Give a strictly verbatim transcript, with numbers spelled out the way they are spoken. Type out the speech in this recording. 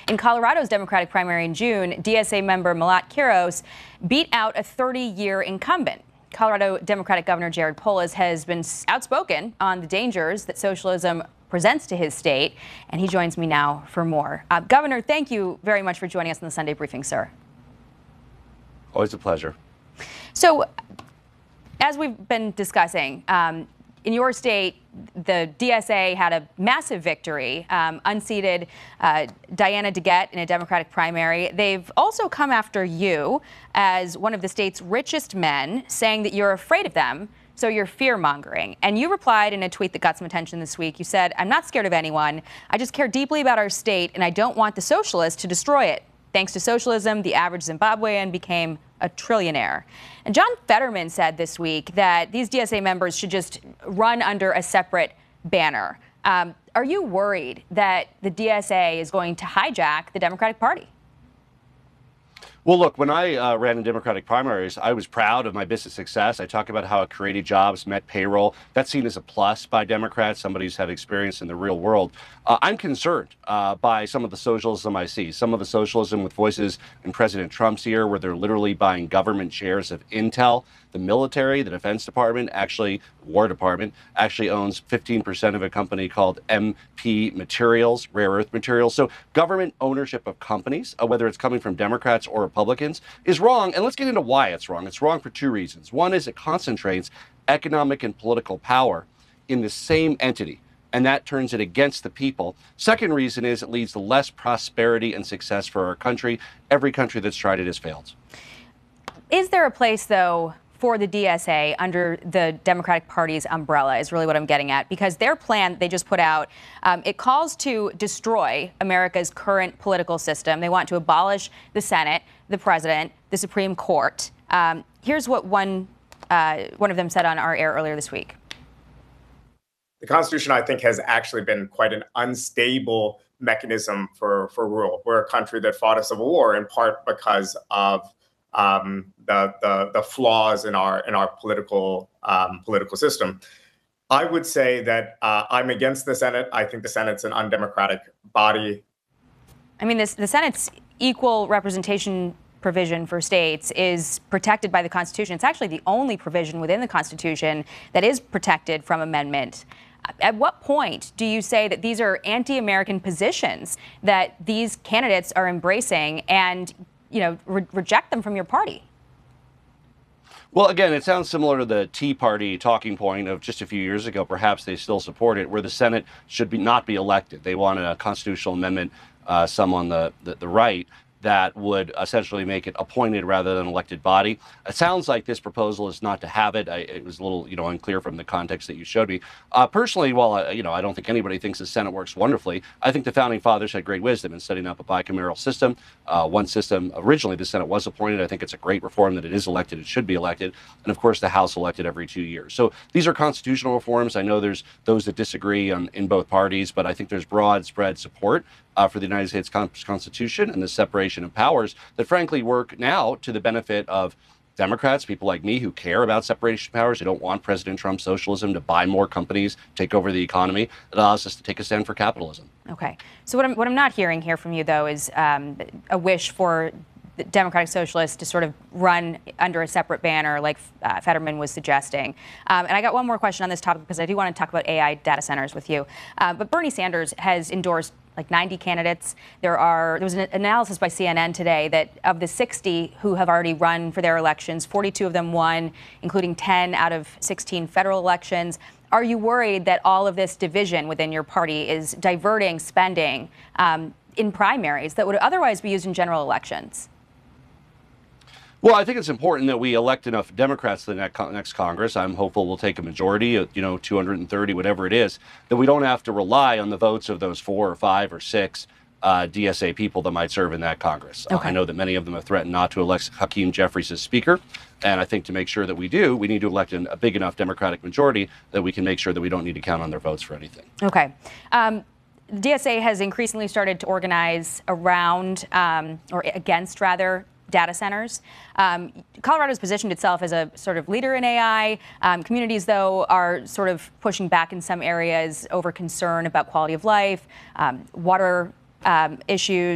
In Colorado's Democratic primary in June, D S A member Malat Quiros beat out a thirty-year incumbent. Colorado Democratic Governor Jared Polis has been outspoken on the dangers that socialism presents to his state, and he joins me now for more. Uh, Governor, thank you very much for joining us in the Sunday briefing, sir. Always a pleasure. So, as we've been discussing, um, in your state, the D S A had a massive victory, um, unseated uh, Diana DeGette in a Democratic primary. They've also come after you as one of the state's richest men, saying that you're afraid of them, so you're fear-mongering. And you replied in a tweet that got some attention this week. You said, "I'm not scared of anyone. I just care deeply about our state, and I don't want the socialists to destroy it. Thanks to socialism, the average Zimbabwean became a trillionaire." And John Fetterman said this week that these D S A members should just run under a separate banner. Um, are you worried that the D S A is going to hijack the Democratic Party? Well, look, when I uh, ran in Democratic primaries, I was proud of my business success. I talk about how it created jobs, met payroll. That's seen as a plus by Democrats, somebody who's had experience in the real world. Uh, I'm concerned uh, by some of the socialism I see, some of the socialism with voices in President Trump's ear, where they're literally buying government shares of Intel. The military, the Defense Department, actually, War Department, actually owns fifteen percent of a company called M P Materials, rare earth materials. So government ownership of companies, uh, whether it's coming from Democrats or Republicans, is wrong. And let's get into why it's wrong. It's wrong for two reasons. One is it concentrates economic and political power in the same entity, and that turns it against the people. Second reason is it leads to less prosperity and success for our country. Every country that's tried it has failed. Is there a place, though, for the D S A under the Democratic Party's umbrella is really what I'm getting at, because their plan they just put out, um, it calls to destroy America's current political system. They want to abolish the Senate, the president, the Supreme Court. Um, here's what one, uh, one of them said on our air earlier this week. The Constitution, I think, has actually been quite an unstable mechanism for, for rule. We're a country that fought a civil war in part because of Um, the, the the flaws in our in our political um, political system. I would say that uh, I'm against the Senate. I think the Senate's an undemocratic body. I mean, this, the Senate's equal representation provision for states is protected by the Constitution. It's actually the only provision within the Constitution that is protected from amendment. At what point do you say that these are anti-American positions that these candidates are embracing and you know, re reject them from your party? Well, again, it sounds similar to the Tea Party talking point of just a few years ago. Perhaps they still support it, where the Senate should be not be elected. They want a constitutional amendment, uh, some on the, the, the right, that would essentially make it appointed rather than elected body. It sounds like this proposal is not to have it. I, it was a little, you know, unclear from the context that you showed me. Uh, personally, while I, you know, I don't think anybody thinks the Senate works wonderfully, I think the founding fathers had great wisdom in setting up a bicameral system. Uh, one system, originally the Senate was appointed. I think it's a great reform that it is elected. It should be elected. And of course, the House elected every two years. So these are constitutional reforms. I know there's those that disagree on, in both parties, but I think there's broad spread support Uh, for the United States Constitution and the separation of powers that frankly work now to the benefit of Democrats, people like me who care about separation of powers, who don't want President Trump's socialism to buy more companies, take over the economy. It allows us to take a stand for capitalism. Okay. So what I'm, what I'm not hearing here from you, though, is um, a wish for the Democratic Socialists to sort of run under a separate banner like uh, Fetterman was suggesting. Um, and I got one more question on this topic because I do want to talk about A I data centers with you. Uh, but Bernie Sanders has endorsed like ninety candidates. There are there was an analysis by C N N today that of the sixty who have already run for their elections, forty-two of them won, including ten out of sixteen federal elections. Are you worried that all of this division within your party is diverting spending um, in primaries that would otherwise be used in general elections? Well, I think it's important that we elect enough Democrats to the next Congress. I'm hopeful we'll take a majority, you know, two hundred thirty, whatever it is, that we don't have to rely on the votes of those four or five or six uh, D S A people that might serve in that Congress. Okay. Uh, I know that many of them have threatened not to elect Hakeem Jeffries as Speaker. And I think to make sure that we do, we need to elect an, a big enough Democratic majority that we can make sure that we don't need to count on their votes for anything. Okay. Um, D S A has increasingly started to organize around, um, or against rather, data centers. Um, Colorado's positioned itself as a sort of leader in A I. Um, communities, though, are sort of pushing back in some areas over concern about quality of life, um, water um, issues.